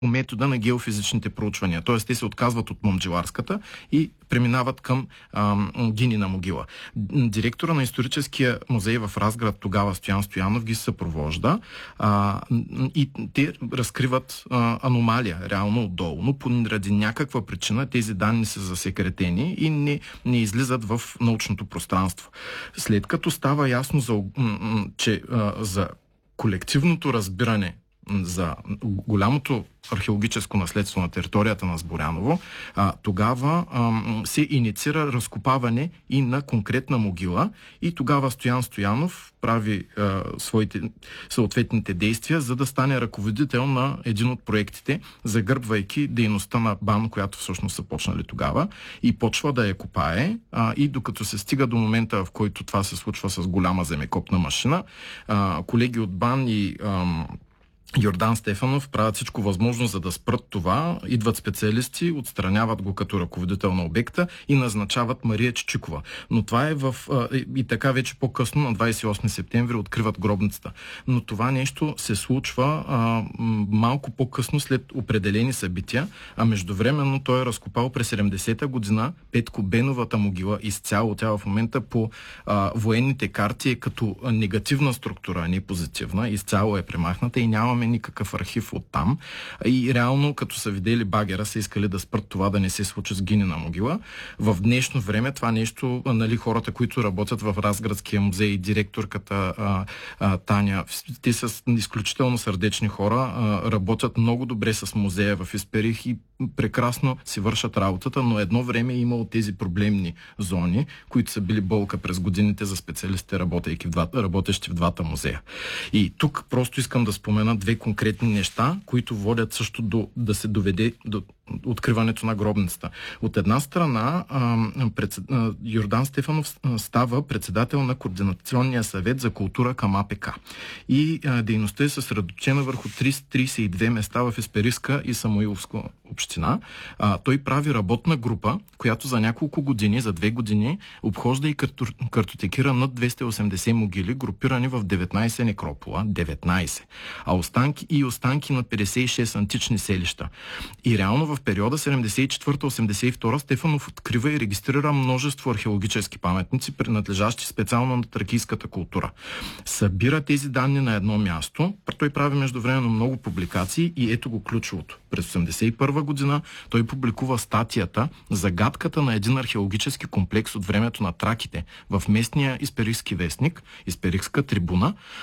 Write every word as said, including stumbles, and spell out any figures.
по метода на геофизичните проучвания. Т.е. те се отказват от Момчиларската и преминават към а, Гинина могила. Директора на историческия музей в Разград тогава, Стоян Стоянов, ги съпровожда а, и те разкриват а, аномалия, реално отдолу. Но поради някаква причина тези данни са засекретени и не, не излизат в научното пространство. След като става ясно, за, че а, за колективното разбиране за голямото археологическо наследство на територията на Сборяново, а, тогава а, се инициира разкопаване и на конкретна могила и тогава Стоян Стоянов прави а, своите съответните действия, за да стане ръководител на един от проектите, загърбвайки дейността на БАН, която всъщност са почнали тогава, и почва да я копае, а, и докато се стига до момента, в който това се случва с голяма земекопна машина, а, колеги от БАН и а, Йордан Стефанов правят всичко възможно, за да спрат това. Идват специалисти, отстраняват го като ръководител на обекта и назначават Мария Чичикова. Но това е в... И така вече по-късно, на двадесет и осми септември, откриват гробницата. Но това нещо се случва а, малко по-късно след определени събития, а междувременно той е разкопал през седемдесета година Петко Беновата могила изцяло. Тя в момента по а, военните карти е като негативна структура, а не позитивна. Изцяло е премахната и нямаме никакъв архив от там. И реално, като са видели багера, са искали да спрат това да не се случи с Гинина могила. В днешно време това нещо, нали, хората, които работят в Разградския музей, директорката а, а, Таня, те са изключително сърдечни хора, а, работят много добре с музея в Исперих и прекрасно си вършат работата, но едно време е имало тези проблемни зони, които са били болка през годините за специалистите, работейки в двата, работещи в двата музея. И тук просто искам да спомена две конкретни неща, които водят също до, да се доведе до откриването на гробницата. От една страна, пред, Йордан Стефанов става председател на Координационния съвет за култура към АПК. И а, дейността е съсредоточена върху триста тридесет и две места в Еспериска и Самуиловска община. А, той прави работна група, която за няколко години, за две години, обхожда и картотекира над двеста и осемдесет могили, групирани в деветнадесет некропола. деветнадесет. А останки и останки на петдесет и шест антични селища. И реално в периода седемдесет и четвърта - осемдесет и втора Стефанов открива и регистрира множество археологически паметници, принадлежащи специално на тракийската култура. Събира тези данни на едно място. Той прави междувременно много публикации и ето го ключовото. През осемдесет и първа година той публикува статията "Загадката на един археологически комплекс от времето на траките" в местния Исперихски вестник, Исперихска трибуна,